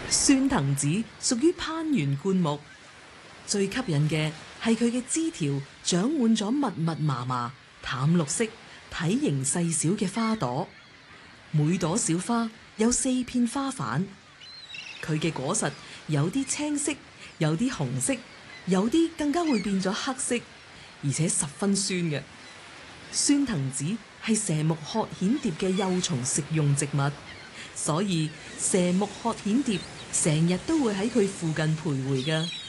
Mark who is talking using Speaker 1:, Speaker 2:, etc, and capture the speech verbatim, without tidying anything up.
Speaker 1: 酸藤子屬於攀援灌木，最吸引嘅係佢嘅枝條長滿咗密密麻麻、淡綠色、體型細小嘅花朵，每朵小花有四片花瓣。佢嘅果實有啲青色，有啲紅色，有啲更加會變咗黑色，而且十分酸嘅。酸藤子係蛇木褐蚬蝶嘅幼蟲食用植物，所以蛇木褐蚬蝶成日都會喺佢附近徘徊㗎。